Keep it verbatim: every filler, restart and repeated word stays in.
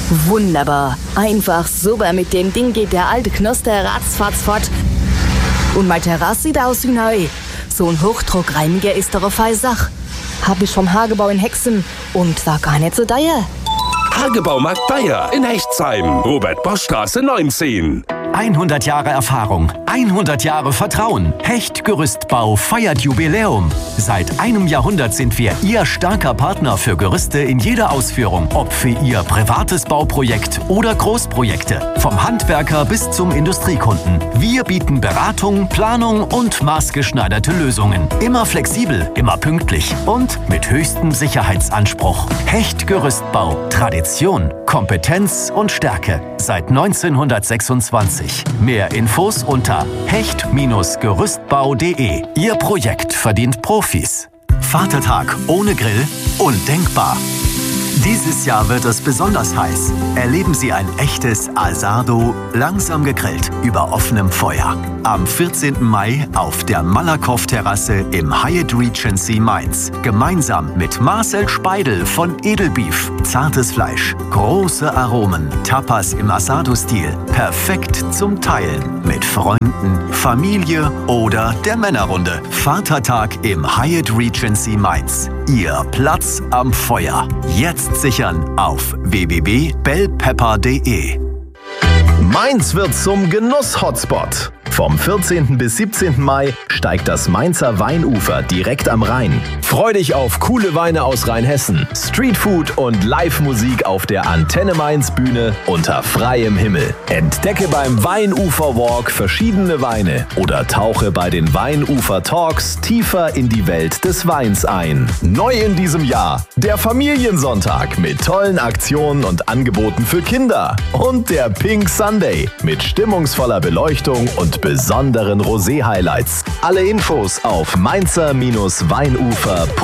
Wunderbar. Einfach super. Mit dem Ding geht der alte Knoster ratzfatz fort. Und meine Terrasse sieht aus wie neu. So ein Hochdruckreiniger ist doch eine feine Sache. Hab ich vom Hagebau in Hexen und war gar nicht so teuer. Hagebaumarkt Bayer in Hechtsheim, Robert-Bosch-Straße neunzehn. hundert Jahre Erfahrung, hundert Jahre Vertrauen. Hecht Gerüstbau feiert Jubiläum. Seit einem Jahrhundert sind wir Ihr starker Partner für Gerüste in jeder Ausführung. Ob für Ihr privates Bauprojekt oder Großprojekte. Vom Handwerker bis zum Industriekunden. Wir bieten Beratung, Planung und maßgeschneiderte Lösungen. Immer flexibel, immer pünktlich und mit höchstem Sicherheitsanspruch. Hecht Gerüstbau. Tradition, Kompetenz und Stärke. Seit neunzehnhundertsechsundzwanzig. Mehr Infos unter hecht Gerüstbau punkt de. Ihr Projekt verdient Profis. Vatertag ohne Grill? Undenkbar. Dieses Jahr wird es besonders heiß. Erleben Sie ein echtes Asado, langsam gegrillt, über offenem Feuer. Am vierzehnten Mai auf der Malakoff-Terrasse im Hyatt Regency Mainz. Gemeinsam mit Marcel Speidel von Edelbeef. Zartes Fleisch, große Aromen, Tapas im Asado-Stil. Perfekt zum Teilen mit Freunden, Familie oder der Männerrunde. Vatertag im Hyatt Regency Mainz. Ihr Platz am Feuer. Jetzt sichern auf w w w punkt bellpepper punkt de. Mainz wird zum Genuss-Hotspot. Vom vierzehnten bis siebzehnten Mai steigt das Mainzer Weinufer direkt am Rhein. Freu dich auf coole Weine aus Rheinhessen, Streetfood und Live-Musik auf der Antenne Mainz Bühne unter freiem Himmel. Entdecke beim Weinufer Walk verschiedene Weine oder tauche bei den Weinufer Talks tiefer in die Welt des Weins ein. Neu in diesem Jahr der Familiensonntag mit tollen Aktionen und Angeboten für Kinder und der Pink Sunday mit stimmungsvoller Beleuchtung und besonderen Rosé-Highlights. Alle Infos auf mainzer Weinufer punkt de.